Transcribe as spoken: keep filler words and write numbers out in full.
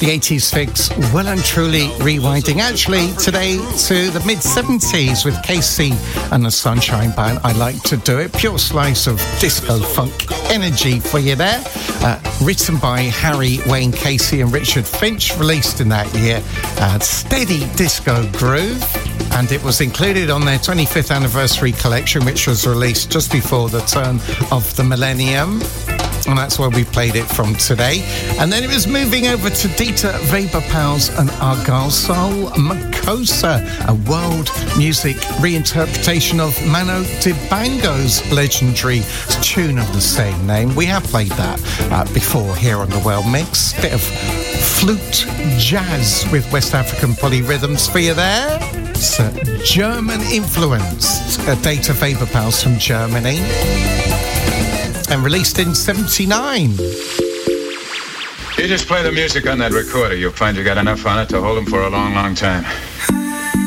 The eighties fix well and truly rewinding actually today to the mid seventies with Casey and the Sunshine Band. I Like to Do It. Pure slice of disco funk energy for you there. Uh, written by Harry Wayne Casey and Richard Finch, released in that year. Uh, steady disco groove. And it was included on their twenty-fifth anniversary collection, which was released just before the turn of the millennium. And that's where we played it from today. And then it was moving over to Dieter Weber-Powell's and Argyle Soul Makossa, a world music reinterpretation of Mano Dibango's legendary tune of the same name. We have played that uh, before here on the World Mix. Bit of flute jazz with West African polyrhythms for you there. It's uh, German influence. Uh, Dieter Weber-Powell's from Germany. And released in seventy-nine. You just play the music on that recorder. You'll find you got enough on it to hold them for a long, long time.